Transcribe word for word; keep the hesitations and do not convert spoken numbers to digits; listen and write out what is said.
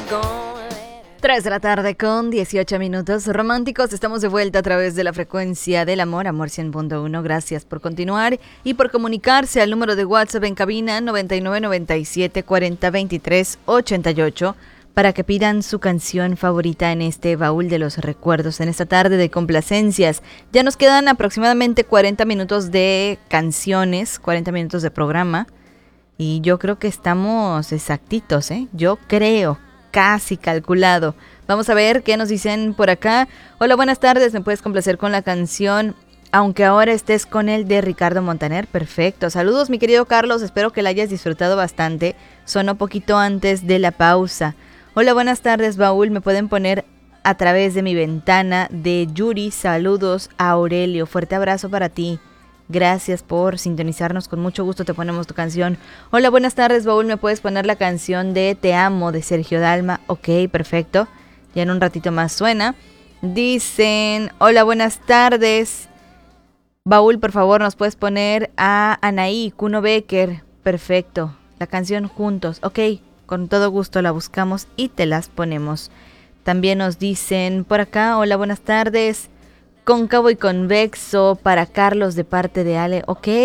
tres de la tarde con dieciocho minutos. Románticos, estamos de vuelta a través de la frecuencia del amor, Amor cien punto uno. Gracias por continuar y por comunicarse al número de WhatsApp en cabina noventa y nueve noventa y siete cuarenta veintitrés ochenta y ocho para que pidan su canción favorita en este baúl de los recuerdos, en esta tarde de complacencias. Ya nos quedan aproximadamente cuarenta minutos de canciones, cuarenta minutos de programa y yo creo que estamos exactitos, ¿eh? Yo creo. Casi calculado. Vamos a ver qué nos dicen por acá. Hola, buenas tardes. ¿Me puedes complacer con la canción Aunque ahora estés con él de Ricardo Montaner? Perfecto. Saludos, mi querido Carlos. Espero que la hayas disfrutado bastante. Sonó poquito antes de la pausa. Hola, buenas tardes, baúl. ¿Me pueden poner A través de mi ventana de Yuri? Saludos a Aurelio. Fuerte abrazo para ti. Gracias por sintonizarnos, con mucho gusto te ponemos tu canción. Hola, buenas tardes, baúl, ¿me puedes poner la canción de Te Amo de Sergio Dalma? Ok, perfecto, ya en un ratito más suena. Dicen, hola, buenas tardes, baúl, por favor, ¿nos puedes poner a Anaí, Kuno Becker? Perfecto, la canción Juntos, ok, con todo gusto la buscamos y te las ponemos. También nos dicen por acá, hola, buenas tardes, Cóncavo y convexo para Carlos de parte de Ale. Ok,